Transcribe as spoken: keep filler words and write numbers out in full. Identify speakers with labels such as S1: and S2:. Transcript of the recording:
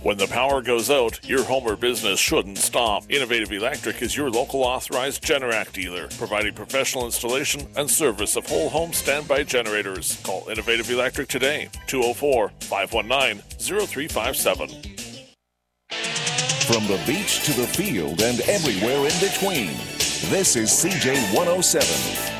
S1: When the power goes out, your home or business shouldn't stop. Innovative Electric is your local authorized Generac dealer, providing professional installation and service of whole home standby generators. Call Innovative Electric today, two oh four, five one nine, oh three five seven.
S2: From the beach to the field and everywhere in between, this is C J one oh seven.